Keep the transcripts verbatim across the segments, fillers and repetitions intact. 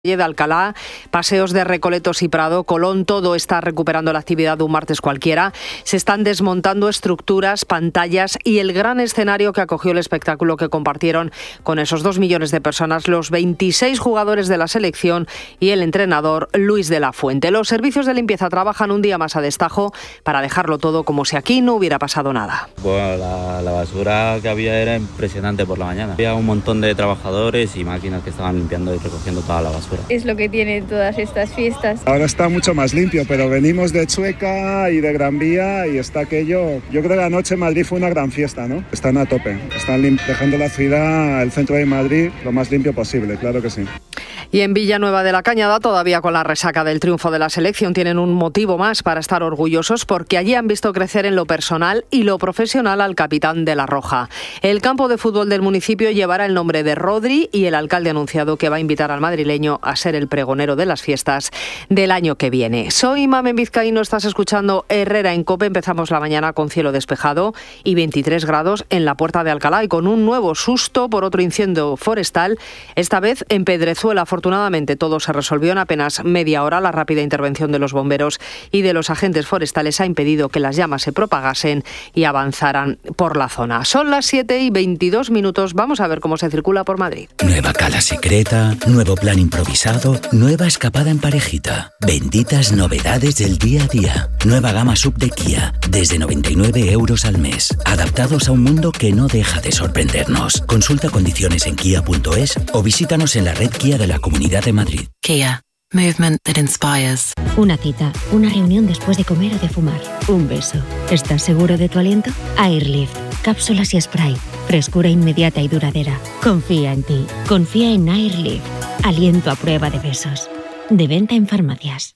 de Alcalá, paseos de Recoletos y Prado, Colón, todo está recuperando la actividad de un martes cualquiera. Se están desmontando estructuras, pantallas y el gran escenario que acogió el espectáculo que compartieron con esos dos millones de personas los veintiséis jugadores de la selección y el entrenador Luis de la Fuente. Los servicios de limpieza trabajan un día más a destajo para dejarlo todo como si aquí no hubiera pasado nada. Bueno, la, la basura que había era impresionante por la mañana. Había un montón de trabajadores y máquinas que estaban limpiando y recogiendo toda la basura. Es lo que tienen todas estas fiestas. Ahora está mucho más limpio, pero venimos de Chueca y de Gran Vía y está aquello. Yo creo que la noche en Madrid fue una gran fiesta, ¿no? Están a tope, están lim- dejando la ciudad, el centro de Madrid, lo más limpio posible, claro que sí. Y en Villanueva de la Cañada, todavía con la resaca del triunfo de la selección, tienen un motivo más para estar orgullosos porque allí han visto crecer en lo personal y lo profesional al capitán de la Roja. El campo de fútbol del municipio llevará el nombre de Rodri y el alcalde ha anunciado que va a invitar al madrileño a ser el pregonero de las fiestas del año que viene. Soy Mamen Vizcaíno, estás escuchando Herrera en COPE. Empezamos la mañana con cielo despejado y veintitrés grados en la Puerta de Alcalá y con un nuevo susto por otro incendio forestal, esta vez en Pedrezuela. Afortunadamente todo se resolvió en apenas media hora. La rápida intervención de los bomberos y de los agentes forestales ha impedido que las llamas se propagasen y avanzaran por la zona. Son las siete y veintidós minutos. Vamos a ver cómo se circula por Madrid. Nueva cala secreta, nuevo plan improvisado, nueva escapada en parejita. Benditas novedades del día a día. Nueva gama sub de Kia, desde noventa y nueve euros al mes. Adaptados a un mundo que no deja de sorprendernos. Consulta condiciones en kia punto es o visítanos en la red Kia de la Comunidad de Madrid. Kia. Movement that inspires. Una cita, una reunión después de comer o de fumar, un beso. ¿Estás seguro de tu aliento? Airlift. Cápsulas y spray. Frescura inmediata y duradera. Confía en ti. Confía en Airlift. Aliento a prueba de besos. De venta en farmacias.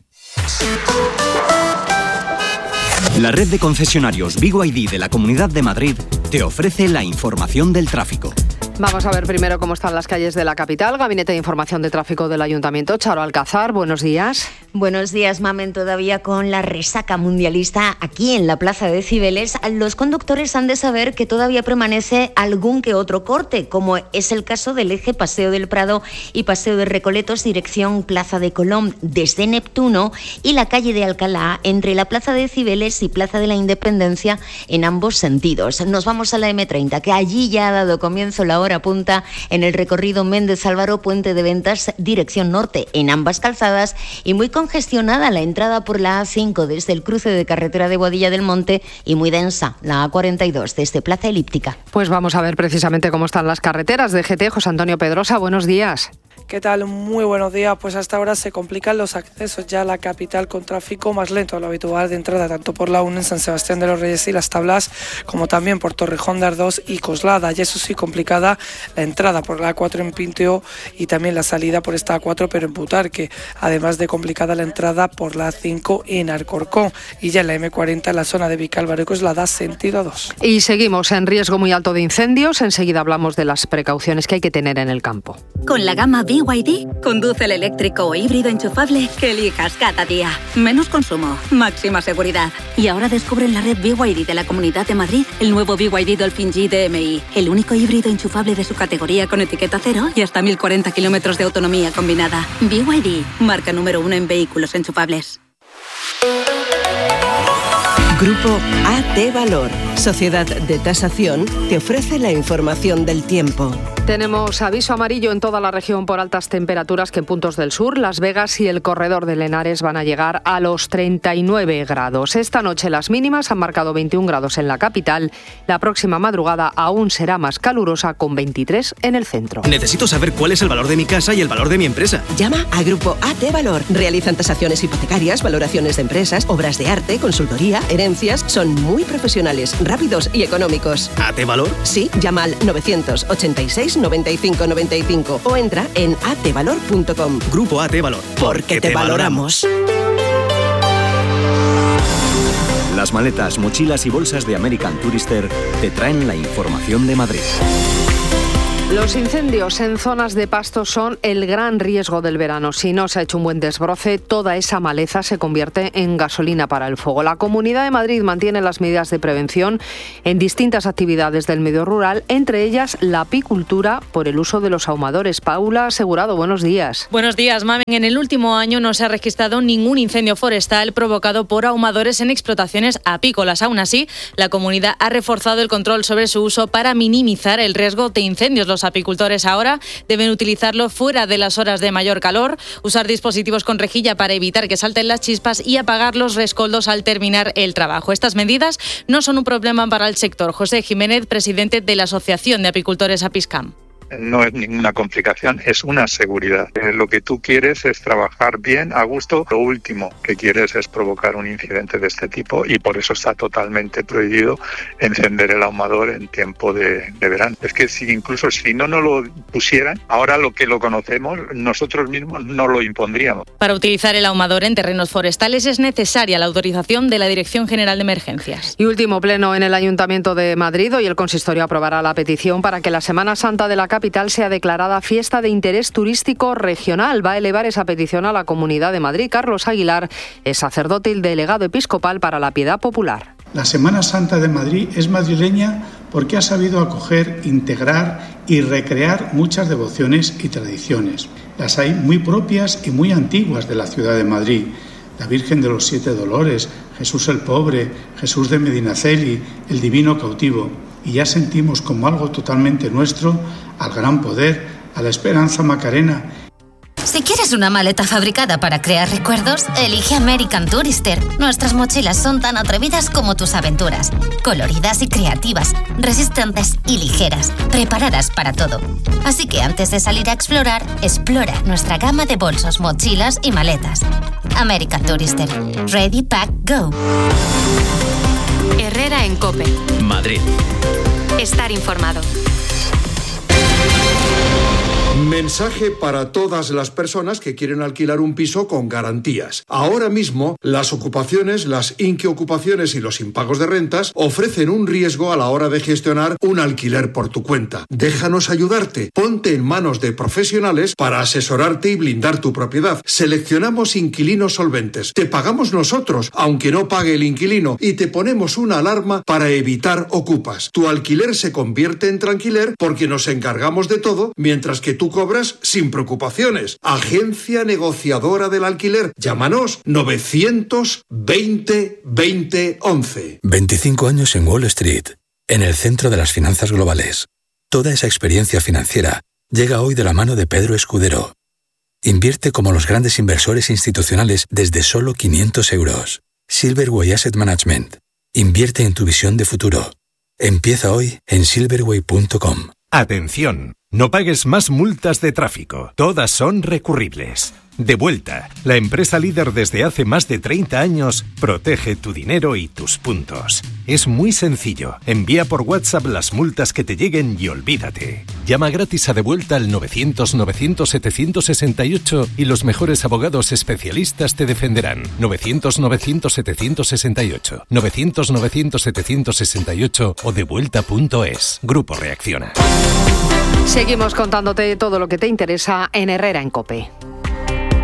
La red de concesionarios B Y D de la Comunidad de Madrid te ofrece la información del tráfico. Vamos a ver primero cómo están las calles de la capital. Gabinete de Información de Tráfico del Ayuntamiento. Charo Alcázar, buenos días. Buenos días, Mamen. Todavía con la resaca mundialista aquí en la Plaza de Cibeles, los conductores han de saber que todavía permanece algún que otro corte, como es el caso del eje Paseo del Prado y Paseo de Recoletos, dirección Plaza de Colón, desde Neptuno, y la calle de Alcalá, entre la Plaza de Cibeles y Plaza de la Independencia, en ambos sentidos. Nos vamos a la eme treinta, que allí ya ha dado comienzo la hora punta en el recorrido Méndez Álvaro, Puente de Ventas, dirección norte, en ambas calzadas, y muy congestionada la entrada por la A cinco desde el cruce de carretera de Boadilla del Monte y muy densa la A cuarenta y dos desde Plaza Elíptica. Pues vamos a ver precisamente cómo están las carreteras de G T. José Antonio Pedrosa, buenos días. ¿Qué tal? Muy buenos días. Pues hasta ahora se complican los accesos ya a la capital con tráfico más lento a lo habitual de entrada, tanto por la uno en San Sebastián de los Reyes y Las Tablas, como también por Torrejón de Ardoz y Coslada. Y eso sí, complicada la entrada por la A cuatro en Pinteo y también la salida por esta A cuatro, pero en Butarque, además de complicada la entrada por la A cinco en Alcorcón. Y ya en la eme cuarenta en la zona de Vicálvaro y Coslada, sentido dos. Y seguimos en riesgo muy alto de incendios. Enseguida hablamos de las precauciones que hay que tener en el campo. Con la gama B Y D, conduce el eléctrico o híbrido enchufable que elijas cada día. Menos consumo, máxima seguridad. Y ahora descubre en la red B Y D de la Comunidad de Madrid el nuevo B Y D Dolphin G D M I, el único híbrido enchufable de su categoría con etiqueta cero y hasta mil cuarenta kilómetros de autonomía combinada. B Y D, marca número uno en vehículos enchufables. Grupo A T Valor, Sociedad de Tasación, te ofrece la información del tiempo. Tenemos aviso amarillo en toda la región por altas temperaturas que en puntos del sur, Las Vegas y el corredor de Lenares van a llegar a los treinta y nueve grados. Esta noche las mínimas han marcado veintiún grados en la capital. La próxima madrugada aún será más calurosa con veintitrés en el centro. Necesito saber cuál es el valor de mi casa y el valor de mi empresa. Llama a Grupo A T Valor. Realizan tasaciones hipotecarias, valoraciones de empresas, obras de arte, consultoría, herencias. Son muy profesionales, rápidos y económicos. ¿A T Valor? Sí, llama al novecientos ochenta y seis noventa y cinco noventa y cinco o entra en a t valor punto com. Grupo A T Valor. Porque te, te valoramos. Las maletas, mochilas y bolsas de American Tourister te traen la información de Madrid. Los incendios en zonas de pasto son el gran riesgo del verano. Si no se ha hecho un buen desbroce, toda esa maleza se convierte en gasolina para el fuego. La Comunidad de Madrid mantiene las medidas de prevención en distintas actividades del medio rural, entre ellas la apicultura por el uso de los ahumadores. Paula Asegurado, buenos días. Buenos días, Mamen. En el último año no se ha registrado ningún incendio forestal provocado por ahumadores en explotaciones apícolas. Aún así, la comunidad ha reforzado el control sobre su uso para minimizar el riesgo de incendios. Los apicultores ahora deben utilizarlo fuera de las horas de mayor calor, usar dispositivos con rejilla para evitar que salten las chispas y apagar los rescoldos al terminar el trabajo. Estas medidas no son un problema para el sector. José Jiménez, presidente de la Asociación de Apicultores Apiscam. No es ninguna complicación, es una seguridad. Eh, lo que tú quieres es trabajar bien, a gusto. Lo último que quieres es provocar un incidente de este tipo y por eso está totalmente prohibido encender el ahumador en tiempo de, de verano. Es que si incluso si no nos lo pusieran, ahora lo que lo conocemos, nosotros mismos no lo impondríamos. Para utilizar el ahumador en terrenos forestales es necesaria la autorización de la Dirección General de Emergencias. Y último pleno en el Ayuntamiento de Madrid. Hoy el consistorio aprobará la petición para que la Semana Santa de la capital sea declarada fiesta de interés turístico regional. Va a elevar esa petición a la Comunidad de Madrid. Carlos Aguilar es sacerdote y delegado episcopal para la Piedad Popular. La Semana Santa de Madrid es madrileña porque ha sabido acoger, integrar y recrear muchas devociones y tradiciones. Las hay muy propias y muy antiguas de la ciudad de Madrid. La Virgen de los Siete Dolores, Jesús el Pobre, Jesús de Medinaceli, el Divino Cautivo. Y ya sentimos como algo totalmente nuestro al Gran Poder, a la Esperanza Macarena. Si quieres una maleta fabricada para crear recuerdos, elige American Tourister. Nuestras mochilas son tan atrevidas como tus aventuras. Coloridas y creativas, resistentes y ligeras, preparadas para todo. Así que antes de salir a explorar, explora nuestra gama de bolsos, mochilas y maletas. American Tourister. Ready, Pack, Go. Herrera en COPE. Madrid. Estar informado. Mensaje para todas las personas que quieren alquilar un piso con garantías. Ahora mismo, las ocupaciones, las inquiocupaciones y los impagos de rentas ofrecen un riesgo a la hora de gestionar un alquiler por tu cuenta. Déjanos ayudarte. Ponte en manos de profesionales para asesorarte y blindar tu propiedad. Seleccionamos inquilinos solventes. Te pagamos nosotros, aunque no pague el inquilino, y te ponemos una alarma para evitar ocupas. Tu alquiler se convierte en tranquiler porque nos encargamos de todo, mientras que tú cobras sin preocupaciones. Agencia negociadora del alquiler. Llámanos novecientos veinte veinte once. veinticinco años en Wall Street, en el centro de las finanzas globales. Toda esa experiencia financiera llega hoy de la mano de Pedro Escudero. Invierte como los grandes inversores institucionales desde solo quinientos euros. Silverway Asset Management. Invierte en tu visión de futuro. Empieza hoy en silverway punto com. Atención, no pagues más multas de tráfico. Todas son recurribles. Devuelta, la empresa líder desde hace más de treinta años, protege tu dinero y tus puntos. Es muy sencillo. Envía por WhatsApp las multas que te lleguen y olvídate. Llama gratis a Devuelta al novecientos novecientos setecientos sesenta y ocho y los mejores abogados especialistas te defenderán. novecientos novecientos setecientos sesenta y ocho, novecientos novecientos setecientos sesenta y ocho o devuelta punto es. Grupo Reacciona. Seguimos contándote todo lo que te interesa en Herrera en COPE.